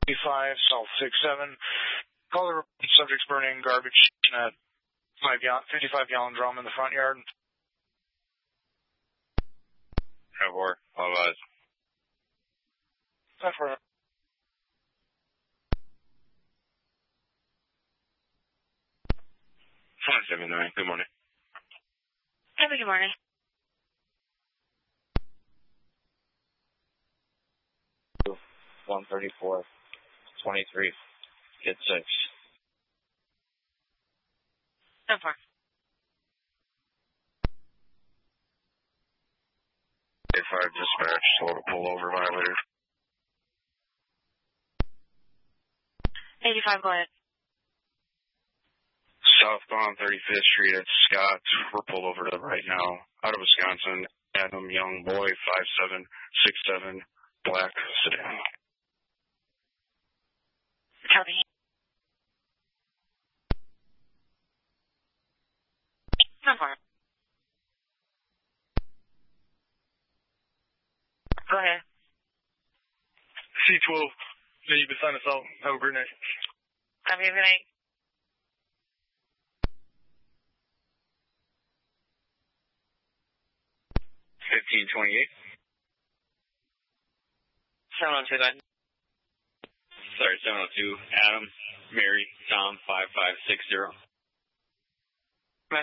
5 South 67. Call the subject's burning garbage in a 55-gallon drum in the front yard. 10-4, all eyes. 10-4. 579, good morning. Good morning. $134, 23, get 6. 10-4. A5 dispatch, total pullover violator. 85, go ahead. Southbound 35th Street at Scott. We're pulled over to right now. Out of Wisconsin, Adam Young Boy, 5767, black sedan. Copy. 10-4. Go ahead. C12. Yeah, you can sign us out. Have a great night. Have a good night. 1528. 702, go ahead. Sorry, 702. Adam, Mary, Tom, 5560. Bye.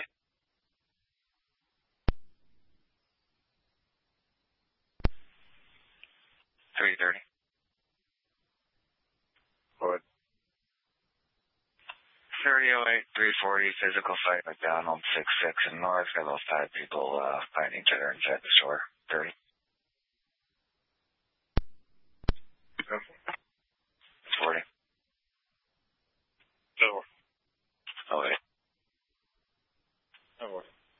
330. Go ahead. 3008, 340, physical fight McDonald, 66 and north. Got those 5 people fighting each other inside the store. 30. 40. 4. Oh, wait. 4.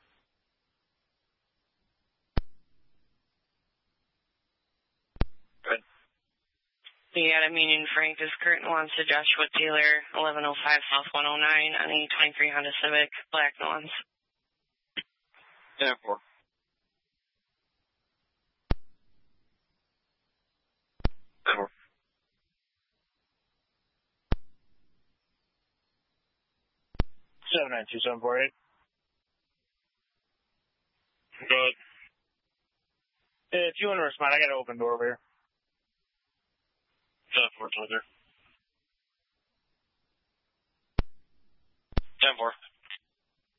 Good. The Adam Union Frank is current wants to Joshua Taylor, 1105 South 109 on the 23 Honda Civic, black nuance. 10-4. 4. 792-748. Good. If you want to respond, I got an open door over here. 10-4, 10-4.